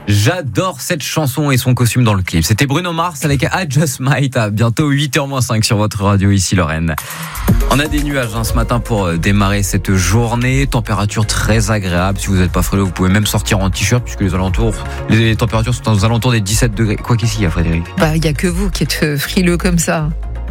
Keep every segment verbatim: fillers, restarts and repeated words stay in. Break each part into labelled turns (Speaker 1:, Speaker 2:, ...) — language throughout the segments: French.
Speaker 1: J'adore cette chanson et son costume dans le clip. C'était Bruno Mars avec I Just Might à bientôt huit heures moins cinq sur votre radio ici Lorraine. On a des nuages hein, ce matin pour démarrer cette journée. Température très agréable. Si vous n'êtes pas frileux, vous pouvez même sortir en t-shirt puisque les alentours, les températures sont aux alentours des dix-sept degrés. Quoi qu'ici, il y a Frédéric.
Speaker 2: Bah, il y a que vous qui êtes frileux comme ça.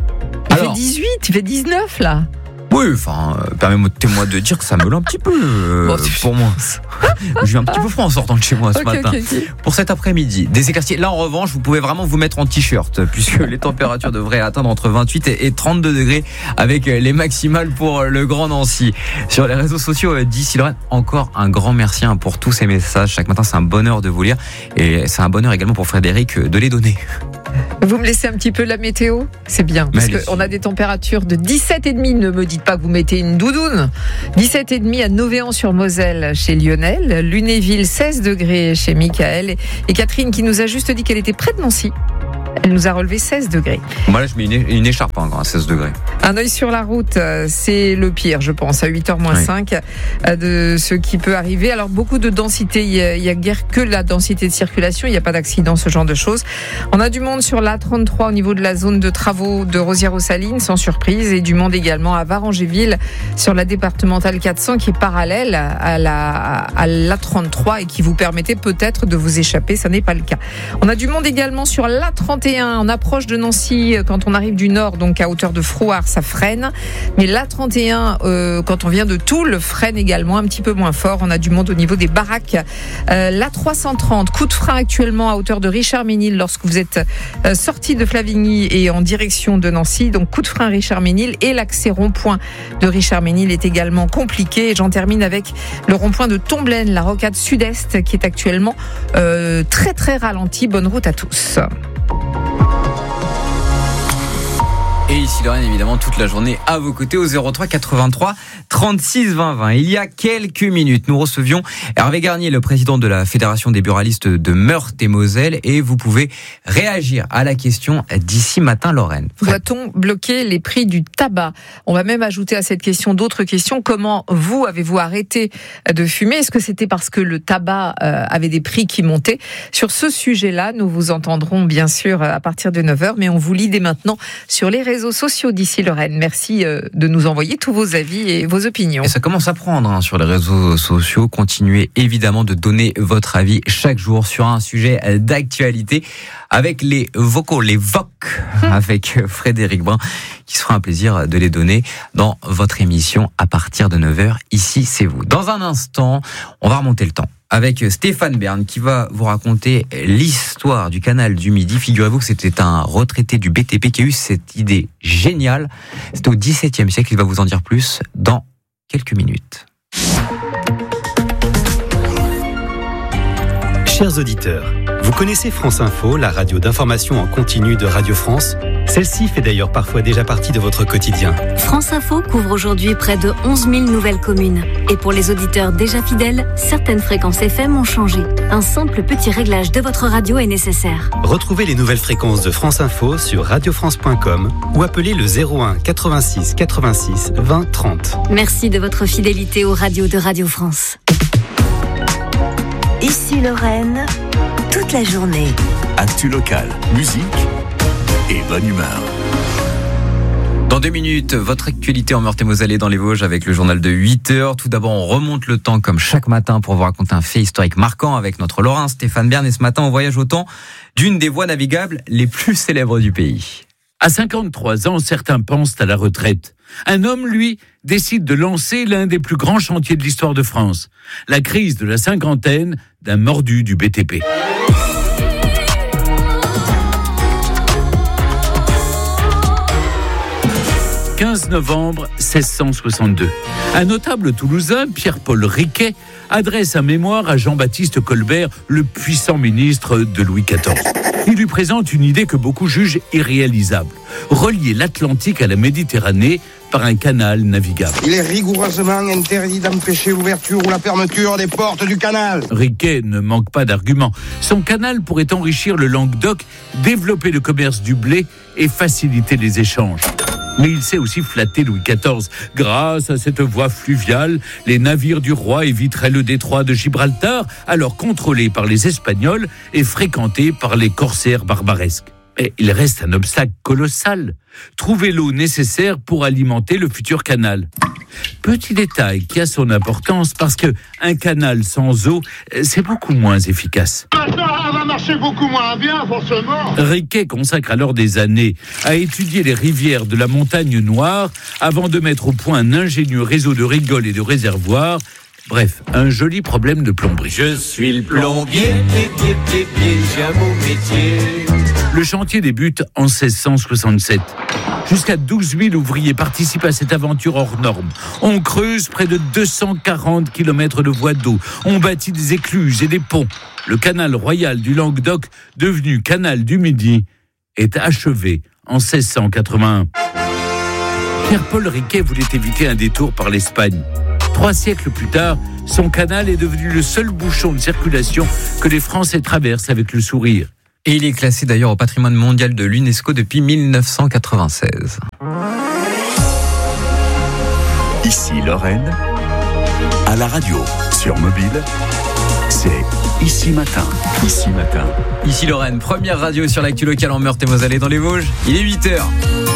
Speaker 2: Il
Speaker 1: Alors,
Speaker 2: fait dix-huit, il fait dix-neuf là.
Speaker 1: Oui, enfin, euh, permettez-moi de dire que ça me l'a un petit peu euh,
Speaker 2: bon,
Speaker 1: pour moi. J'ai eu un petit peu froid en sortant de chez moi ce
Speaker 2: okay,
Speaker 1: matin.
Speaker 2: Okay, okay.
Speaker 1: Pour cet après-midi, des éclaircies. Là, en revanche, vous pouvez vraiment vous mettre en t-shirt puisque les températures devraient atteindre entre vingt-huit et trente-deux degrés avec les maximales pour le Grand Nancy. Sur les réseaux sociaux d'ici Lorraine, encore un grand merci pour tous ces messages. Chaque matin, c'est un bonheur de vous lire et c'est un bonheur également pour Frédéric de les donner.
Speaker 2: Vous me laissez un petit peu la météo ? C'est bien, parce qu'on a des températures de dix-sept virgule cinq. Ne me dites pas que vous mettez une doudoune. dix-sept virgule cinq à Novéan-sur-Moselle chez Lionel. Lunéville, seize degrés chez Michael. Et Catherine qui nous a juste dit qu'elle était près de Nancy. Elle nous a relevé seize degrés.
Speaker 1: Moi là, je mets une, une écharpe hein, à seize degrés.
Speaker 2: Un œil sur la route, c'est le pire, je pense, à huit heures moins cinq oui. de ce qui peut arriver. Alors, beaucoup de densité, il n'y a, a guère que la densité de circulation, il n'y a pas d'accident, ce genre de choses. On a du monde sur l'A trente-trois au niveau de la zone de travaux de Rosières-aux-Salines, sans surprise, et du monde également à Varangéville, sur la départementale quatre cents, qui est parallèle à la, à l'A trente-trois et qui vous permettait peut-être de vous échapper, ça n'est pas le cas. On a du monde également sur l'A trente et un, en approche de Nancy, quand on arrive du nord, donc à hauteur de Frouard, ça freine. Mais l'A trente et un, euh, quand on vient de Toul, freine également un petit peu moins fort. On a du monde au niveau des baraques. Euh, L'A trois cent trente, coup de frein actuellement à hauteur de Richard-Ménil lorsque vous êtes euh, sorti de Flavigny et en direction de Nancy. Donc coup de frein Richard-Ménil et l'accès rond-point de Richard-Ménil est également compliqué. Et j'en termine avec le rond-point de Tomblaine, la rocade sud-est qui est actuellement euh, très très ralenti. Bonne route à tous.
Speaker 1: Et ici Lorraine, évidemment, toute la journée à vos côtés au zéro trois quatre-vingt-trois trente-six vingt vingt. Il y a quelques minutes, nous recevions Hervé Garnier, le président de la Fédération des buralistes de Meurthe et Moselle, et vous pouvez réagir à la question d'ici matin, Lorraine.
Speaker 2: Doit-on bloquer les prix du tabac ? On va même ajouter à cette question d'autres questions. Comment vous avez-vous arrêté de fumer ? Est-ce que c'était parce que le tabac euh, avait des prix qui montaient ? Sur ce sujet-là, nous vous entendrons bien sûr à partir de neuf heures, mais on vous lit dès maintenant sur les réseaux sociaux d'ici Lorraine. Merci de nous envoyer tous vos avis et vos opinions.
Speaker 1: Et ça commence à prendre hein, sur les réseaux sociaux. Continuez évidemment de donner votre avis chaque jour sur un sujet d'actualité avec les vocaux, les vocs avec Frédéric Brun, qui sera un plaisir de les donner dans votre émission à partir de neuf heures. Ici, c'est vous. Dans un instant, on va remonter le temps avec Stéphane Bern qui va vous raconter l'histoire du canal du Midi. Figurez-vous que c'était un retraité du B T P qui a eu cette idée géniale. C'était au dix-septième siècle. Il va vous en dire plus dans quelques minutes.
Speaker 3: Chers auditeurs, vous connaissez France Info, la radio d'information en continu de Radio France ? Celle-ci fait d'ailleurs parfois déjà partie de votre quotidien.
Speaker 4: France Info couvre aujourd'hui près de onze mille nouvelles communes. Et pour les auditeurs déjà fidèles, certaines fréquences F M ont changé. Un simple petit réglage de votre radio est nécessaire.
Speaker 3: Retrouvez les nouvelles fréquences de France Info sur radio france point com ou appelez le zéro un quatre-vingt-six quatre-vingt-six vingt trente.
Speaker 4: Merci de votre fidélité aux radios de Radio France.
Speaker 5: Ici Lorraine, toute la journée.
Speaker 6: Actu locale, musique et bonne humeur.
Speaker 1: Dans deux minutes, votre actualité en Meurthe-et-Moselle et dans les Vosges avec le journal de huit heures. Tout d'abord, on remonte le temps comme chaque matin pour vous raconter un fait historique marquant avec notre Lorrain Stéphane Bern. Et ce matin, on voyage au temps d'une des voies navigables les plus célèbres du pays.
Speaker 7: À cinquante-trois ans, certains pensent à la retraite. Un homme, lui, décide de lancer l'un des plus grands chantiers de l'histoire de France. La crise de la cinquantaine d'un mordu du B T P. quinze novembre seize cent soixante-deux. Un notable toulousain, Pierre-Paul Riquet, adresse un mémoire à Jean-Baptiste Colbert, le puissant ministre de Louis quatorze. Il lui présente une idée que beaucoup jugent irréalisable. Relier l'Atlantique à la Méditerranée par un canal navigable.
Speaker 8: Il est rigoureusement interdit d'empêcher l'ouverture ou la fermeture des portes du canal.
Speaker 7: Riquet ne manque pas d'arguments. Son canal pourrait enrichir le Languedoc, développer le commerce du blé et faciliter les échanges. Mais il sait aussi flatter Louis quatorze. Grâce à cette voie fluviale, les navires du roi éviteraient le détroit de Gibraltar, alors contrôlé par les Espagnols et fréquenté par les corsaires barbaresques. Et il reste un obstacle colossal. Trouver l'eau nécessaire pour alimenter le futur canal. Petit détail qui a son importance parce que un canal sans eau, c'est beaucoup moins efficace.
Speaker 8: Maintenant, elle va marcher beaucoup moins bien, forcément.
Speaker 7: Riquet consacre alors des années à étudier les rivières de la montagne Noire avant de mettre au point un ingénieux réseau de rigoles et de réservoirs. Bref, un joli problème de plomberie.
Speaker 9: Je suis le plombier, pied, pied, pied, pied, j'ai un beau métier.
Speaker 7: Le chantier débute en seize cent soixante-sept. Jusqu'à douze mille ouvriers participent à cette aventure hors norme. On creuse près de deux cent quarante kilomètres de voies d'eau. On bâtit des écluses et des ponts. Le canal royal du Languedoc, devenu canal du Midi, est achevé en seize cent quatre-vingt-un. Pierre-Paul Riquet voulait éviter un détour par l'Espagne. Trois siècles plus tard, son canal est devenu le seul bouchon de circulation que les Français traversent avec le sourire.
Speaker 1: Et il est classé d'ailleurs au patrimoine mondial de l'UNESCO depuis mille neuf cent quatre-vingt-seize.
Speaker 6: Ici Lorraine, à la radio, sur mobile, c'est Ici Matin. Ici Matin.
Speaker 1: Ici Lorraine, première radio sur l'actu locale en Meurthe-et-Moselle et dans les Vosges. Il est huit heures.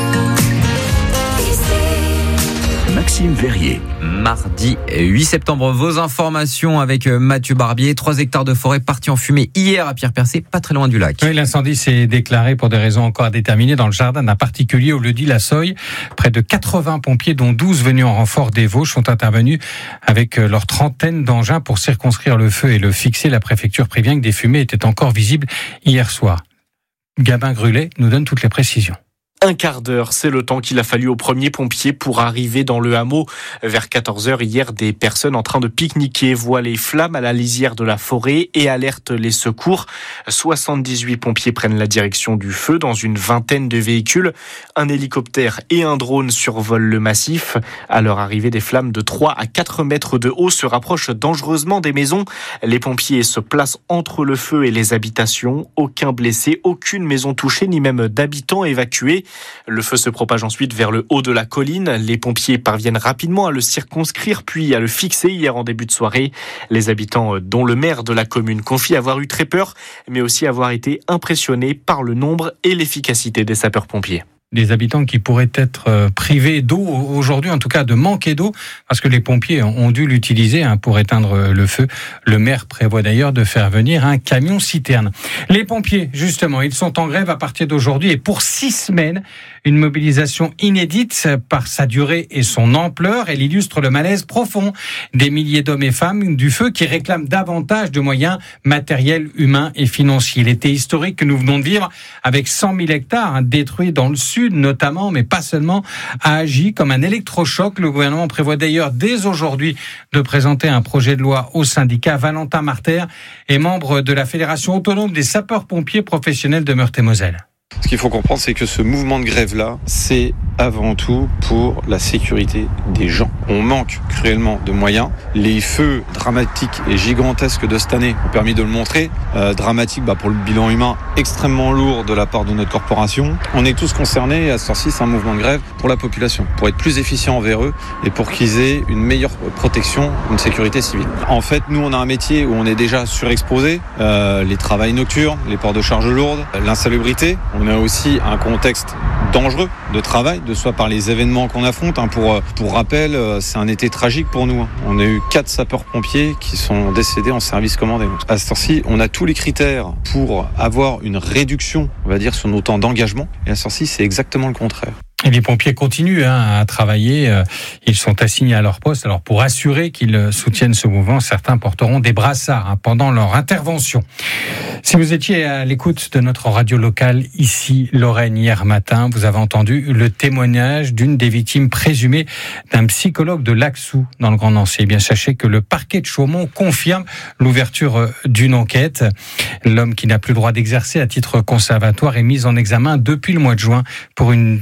Speaker 6: Maxime Verrier.
Speaker 1: Mardi huit septembre, vos informations avec Mathieu Barbier. Trois hectares de forêt partis en fumée hier à Pierre-Percé, pas très loin du lac.
Speaker 10: Oui, l'incendie s'est déclaré pour des raisons encore à déterminer dans le jardin d'un particulier au lieu-dit La Soye. Près de quatre-vingts pompiers, dont douze venus en renfort des Vosges, sont intervenus avec leur trentaine d'engins pour circonscrire le feu et le fixer. La préfecture prévient que des fumées étaient encore visibles hier soir. Gabin Grulet nous donne toutes les précisions.
Speaker 11: Un quart d'heure, c'est le temps qu'il a fallu aux premiers pompiers pour arriver dans le hameau. Vers quatorze heures hier, des personnes en train de pique-niquer voient les flammes à la lisière de la forêt et alertent les secours. soixante-dix-huit pompiers prennent la direction du feu dans une vingtaine de véhicules. Un hélicoptère et un drone survolent le massif. À leur arrivée, des flammes de trois à quatre mètres de haut se rapprochent dangereusement des maisons. Les pompiers se placent entre le feu et les habitations. Aucun blessé, aucune maison touchée, ni même d'habitants évacués. Le feu se propage ensuite vers le haut de la colline. Les pompiers parviennent rapidement à le circonscrire puis à le fixer hier en début de soirée. Les habitants, dont le maire de la commune, confient avoir eu très peur, mais aussi avoir été impressionnés par le nombre et l'efficacité des sapeurs-pompiers.
Speaker 10: Des habitants qui pourraient être privés d'eau aujourd'hui, en tout cas de manquer d'eau, parce que les pompiers ont dû l'utiliser pour éteindre le feu. Le maire prévoit d'ailleurs de faire venir un camion-citerne. Les pompiers, justement, ils sont en grève à partir d'aujourd'hui et pour six semaines, une mobilisation inédite par sa durée et son ampleur. Elle illustre le malaise profond des milliers d'hommes et femmes du feu qui réclament davantage de moyens matériels, humains et financiers. L'été historique que nous venons de vivre avec cent mille hectares détruits dans le sud, notamment, mais pas seulement, a agi comme un électrochoc. Le gouvernement prévoit d'ailleurs dès aujourd'hui de présenter un projet de loi au syndicat. Valentin Marter est membre de la Fédération autonome des sapeurs-pompiers professionnels de Meurthe-et-Moselle.
Speaker 12: Ce qu'il faut comprendre, c'est que ce mouvement de grève-là, c'est avant tout pour la sécurité des gens. On manque cruellement de moyens. Les feux dramatiques et gigantesques de cette année ont permis de le montrer. Euh, dramatique bah, pour le bilan humain, extrêmement lourd de la part de notre corporation. On est tous concernés, à ce temps-ci, c'est un mouvement de grève pour la population, pour être plus efficient envers eux et pour qu'ils aient une meilleure protection, une sécurité civile. En fait, nous, on a un métier où on est déjà surexposé. Euh, les travails nocturnes, les ports de charges lourdes, l'insalubrité. On a aussi un contexte dangereux de travail, de soit par les événements qu'on affronte. Hein. Pour, pour rappel, c'est un été tragique pour nous. Hein. On a eu quatre sapeurs-pompiers qui sont décédés en service commandé. À ce temps-ci, on a tous les critères pour avoir une réduction, on va dire, sur nos temps d'engagement. Et à ce temps-ci, c'est exactement le contraire.
Speaker 10: Et les pompiers continuent hein, à travailler. Ils sont assignés à leur poste. Alors, pour assurer qu'ils soutiennent ce mouvement, certains porteront des brassards hein, pendant leur intervention. Si vous étiez à l'écoute de notre radio locale, ici Lorraine, hier matin, vous avez entendu le témoignage d'une des victimes présumées d'un psychologue de Laxou dans le Grand Nancy. Eh bien, sachez que le parquet de Chaumont confirme l'ouverture d'une enquête. L'homme qui n'a plus le droit d'exercer à titre conservatoire est mis en examen depuis le mois de juin pour une dizaine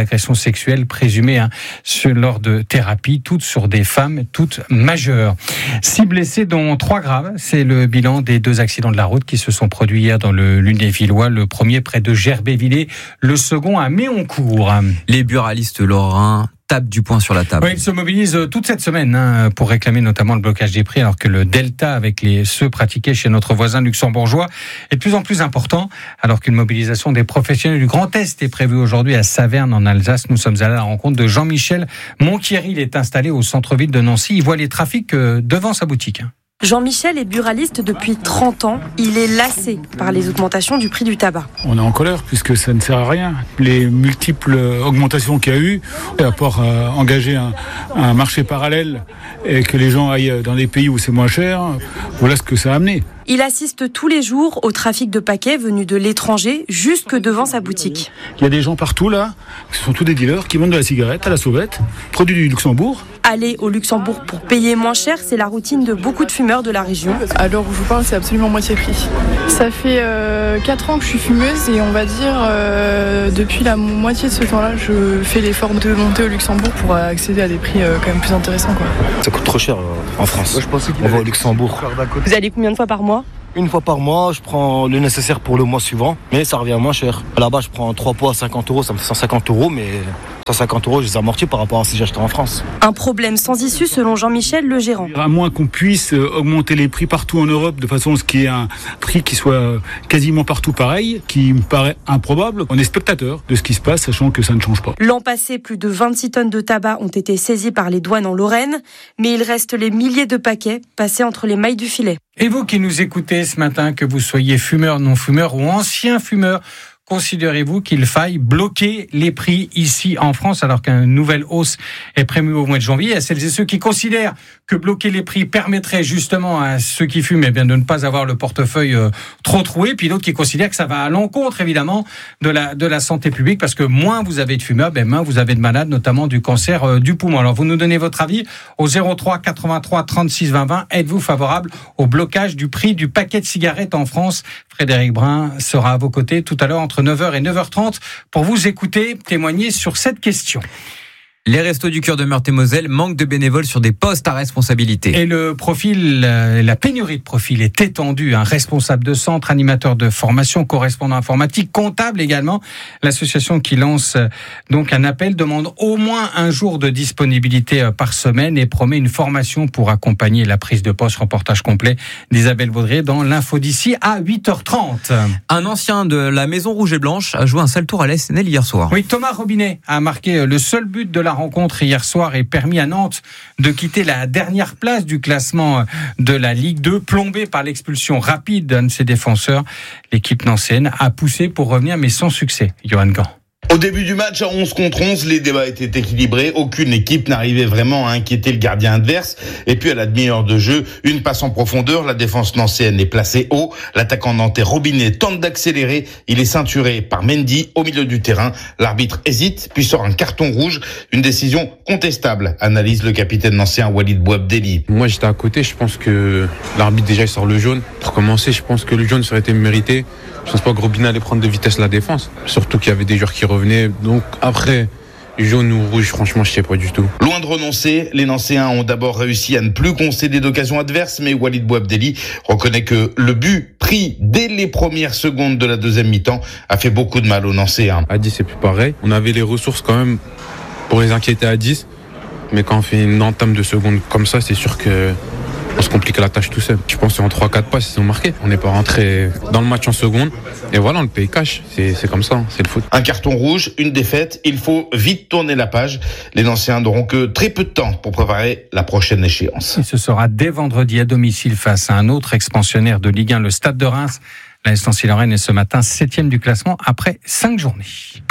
Speaker 10: d'agressions sexuelles présumées hein, sur, lors de thérapies, toutes sur des femmes, toutes majeures. Six blessés, dont trois graves. C'est le bilan des deux accidents de la route qui se sont produits hier dans le Lunévillois. Le premier près de Gerbévillers, le second à Méoncourt.
Speaker 1: Les buralistes lorrains tapent du poing sur la table.
Speaker 10: Oui, ils se mobilisent toute cette semaine hein, pour réclamer notamment le blocage des prix, alors que le delta avec les ceux pratiqués chez notre voisin luxembourgeois est de plus en plus important, alors qu'une mobilisation des professionnels du Grand Est est prévue aujourd'hui à Saverne en Alsace. Nous sommes allés à la rencontre de Jean-Michel Monquieri. Il est installé au centre-ville de Nancy. Il voit les trafics devant sa boutique.
Speaker 13: Jean-Michel est buraliste depuis trente ans. Il est lassé par les augmentations du prix du tabac.
Speaker 14: On est en colère puisque ça ne sert à rien. Les multiples augmentations qu'il y a eu, à part euh, engager un, un marché parallèle et que les gens aillent dans des pays où c'est moins cher, voilà ce que ça a amené.
Speaker 13: Il assiste tous les jours au trafic de paquets venus de l'étranger jusque devant sa boutique.
Speaker 14: Il y a des gens partout là, ce sont tous des dealers qui vendent de la cigarette à la sauvette, produit du Luxembourg.
Speaker 13: Aller au Luxembourg pour payer moins cher, c'est la routine de beaucoup de fumeurs de la région.
Speaker 15: À l'heure où je vous parle, c'est absolument moitié prix. Ça fait euh, quatre ans que je suis fumeuse et on va dire euh, depuis la moitié de ce temps-là, je fais l'effort de monter au Luxembourg pour accéder à des prix euh, quand même plus intéressants, quoi.
Speaker 16: Ça coûte trop cher euh, en France. Ouais, je pensais qu'il on va au Luxembourg.
Speaker 13: Vous allez combien de fois par mois ?
Speaker 16: Une fois par mois, je prends le nécessaire pour le mois suivant, mais ça revient moins cher. Là-bas, je prends trois poids à cinquante euros, ça me fait cent cinquante euros, mais cent cinquante euros, je les amortis par rapport à si j'achetais en France.
Speaker 13: Un problème sans issue selon Jean-Michel, le gérant.
Speaker 14: À moins qu'on puisse augmenter les prix partout en Europe de façon à ce qu'il y ait un prix qui soit quasiment partout pareil, qui me paraît improbable. On est spectateur de ce qui se passe, sachant que ça ne change pas.
Speaker 13: L'an passé, plus de vingt-six tonnes de tabac ont été saisies par les douanes en Lorraine, mais il reste les milliers de paquets passés entre les mailles du filet.
Speaker 10: Et vous qui nous écoutez ce matin, que vous soyez fumeur, non-fumeur ou ancien fumeur, considérez-vous qu'il faille bloquer les prix ici en France alors qu'une nouvelle hausse est prévue au mois de janvier? À celles et ceux qui considèrent que bloquer les prix permettrait justement à ceux qui fument eh bien, de ne pas avoir le portefeuille euh, trop troué, puis d'autres qui considèrent que ça va à l'encontre évidemment de la, de la santé publique parce que moins vous avez de fumeurs, ben, moins vous avez de malades, notamment du cancer euh, du poumon. Alors vous nous donnez votre avis au zéro trois quatre-vingt-trois trente-six vingt vingt. Êtes-vous favorable au blocage du prix du paquet de cigarettes en France? Frédéric Brun sera à vos côtés tout à l'heure entre neuf heures et neuf heures trente pour vous écouter témoigner sur cette question.
Speaker 1: Les Restos du Cœur de Meurthe-et-Moselle manquent de bénévoles sur des postes à responsabilité.
Speaker 10: Et le profil, la pénurie de profil est étendue. Un responsable de centre, animateur de formation, correspondant informatique, comptable également. L'association qui lance donc un appel demande au moins un jour de disponibilité par semaine et promet une formation pour accompagner la prise de poste. Reportage complet d'Isabelle Baudrier dans l'info d'ici à huit heures trente.
Speaker 1: Un ancien de la Maison Rouge et Blanche a joué un sale tour à l'A S N L hier soir.
Speaker 10: Oui, Thomas Robinet a marqué le seul but de la rencontre hier soir et permis à Nantes de quitter la dernière place du classement de la Ligue deux, plombée par l'expulsion rapide d'un de ses défenseurs. L'équipe nancéenne a poussé pour revenir, mais sans succès. Johan Gant.
Speaker 17: Au début du match, à onze contre onze, les débats étaient équilibrés. Aucune équipe n'arrivait vraiment à inquiéter le gardien adverse. Et puis, à la demi-heure de jeu, une passe en profondeur. La défense nancéenne est placée haut. L'attaquant nantais Robinet tente d'accélérer. Il est ceinturé par Mendy au milieu du terrain. L'arbitre hésite, puis sort un carton rouge. Une décision contestable, analyse le capitaine nancéen Walid Bouabdelli.
Speaker 18: Moi, j'étais à côté. Je pense que l'arbitre, déjà, il sort le jaune. Pour commencer, je pense que le jaune serait été mérité. Je pense pas que Robinet allait prendre de vitesse la défense. Surtout qu'il y avait des joueurs qui revenaient. Donc après, jaune ou rouge, franchement, je sais pas du tout.
Speaker 17: Loin de renoncer, les Nancéens ont d'abord réussi à ne plus concéder d'occasion adverse, mais Walid Bouabdelli reconnaît que le but pris dès les premières secondes de la deuxième mi-temps a fait beaucoup de mal aux Nancéens.
Speaker 18: À dix, c'est plus pareil. On avait les ressources quand même pour les inquiéter à dix. Mais quand on fait une entame de seconde comme ça, c'est sûr que on se complique la tâche tout seul. Je pense qu'en trois quatre passes, ils ont marqué. On n'est pas rentré dans le match en seconde. Et voilà, on le paye cash. C'est, c'est comme ça, c'est le foot.
Speaker 17: Un carton rouge, une défaite. Il faut vite tourner la page. Les Nancéens n'auront que très peu de temps pour préparer la prochaine échéance.
Speaker 10: Et ce sera dès vendredi à domicile face à un autre expansionnaire de Ligue un, le Stade de Reims. La S Nancy-Lorraine est ce matin septième du classement après cinq journées.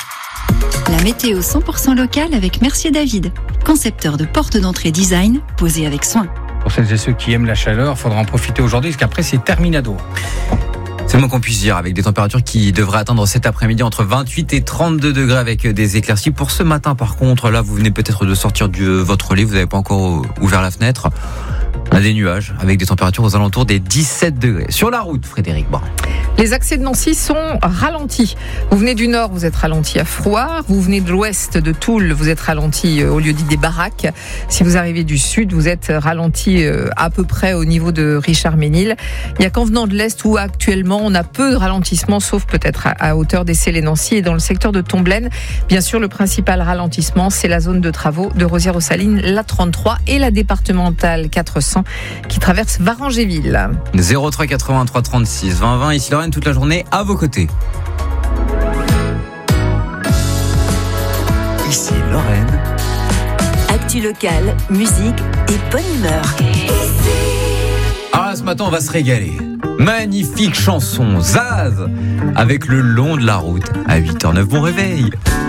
Speaker 19: La météo cent pour cent locale avec Mercier David, concepteur de portes d'entrée design posées avec soin.
Speaker 10: Pour celles et ceux qui aiment la chaleur, il faudra en profiter aujourd'hui parce qu'après c'est terminado.
Speaker 1: C'est le moins qu'on puisse dire, avec des températures qui devraient atteindre cet après-midi entre vingt-huit et trente-deux degrés avec des éclaircies. Pour ce matin par contre, là vous venez peut-être de sortir de votre lit, vous n'avez pas encore ouvert la fenêtre. On a des nuages avec des températures aux alentours des dix-sept degrés. Sur la route, Frédéric Brun.
Speaker 2: Les accès de Nancy sont ralentis. Vous venez du nord, vous êtes ralenti à Froid. Vous venez de l'ouest de Toul, vous êtes ralenti au lieu dit des Baraques. Si vous arrivez du sud, vous êtes ralenti à peu près au niveau de Richard-Ménil. Il n'y a qu'en venant de l'est où actuellement on a peu de ralentissement, sauf peut-être à hauteur des Célé-Nancy et dans le secteur de Tomblaine. Bien sûr, le principal ralentissement, c'est la zone de travaux de Rosières-aux-Salines, la trente-trois et la départementale quatre cents qui traverse Varangéville.
Speaker 1: zéro trois quatre-vingt-trois trente-six vingt vingt, ici Lorraine, toute la journée à vos côtés.
Speaker 6: Ici Lorraine.
Speaker 5: Actu locale, musique et bonne humeur.
Speaker 1: Ah, ce matin, on va se régaler. Magnifique chanson, Zaz, avec Le long de la route, à huit heures neuf. Bon réveil.